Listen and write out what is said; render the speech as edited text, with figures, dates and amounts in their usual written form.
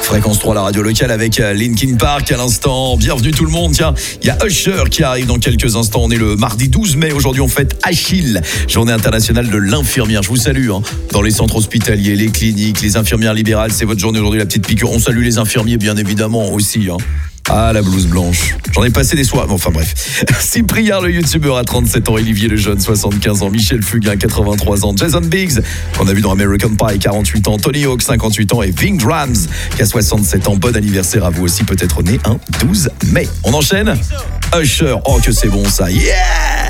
Fréquence 3, la radio locale avec Linkin Park à l'instant. Bienvenue tout le monde. Tiens, il y a Usher qui arrive dans quelques instants. On est le mardi 12 mai. Aujourd'hui, on fête Achille, journée internationale de l'infirmière. Je vous salue dans les centres hospitaliers, les cliniques, les infirmières libérales. C'est votre journée aujourd'hui, la petite piqûre. On salue les infirmiers, bien évidemment, aussi. Ah, la blouse blanche. J'en ai passé des soirs. Enfin bref. Cyprien, le youtubeur, à 37 ans. Olivier Lejeune, 75 ans. Michel Fugain, 83 ans. Jason Biggs, qu'on a vu dans American Pie, 48 ans. Tony Hawk, 58 ans. Et Ving Rhames, qui a 67 ans. Bon anniversaire à vous aussi, peut-être né un 12 mai. On enchaîne. Usher, oh que c'est bon ça. Yeah!